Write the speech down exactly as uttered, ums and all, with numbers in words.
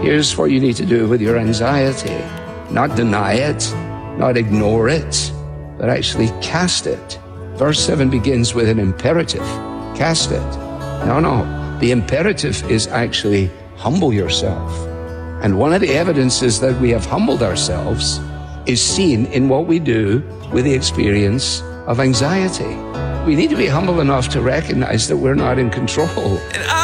Here's what you need to do with your anxiety. Not deny it, not ignore it, but actually cast it. Verse seven begins with an imperative. Cast it. No, no. The imperative is actually humble yourself. And one of the evidences that we have humbled ourselves is seen in what we do with the experience of anxiety. We need to be humble enough to recognize that we're not in control. And I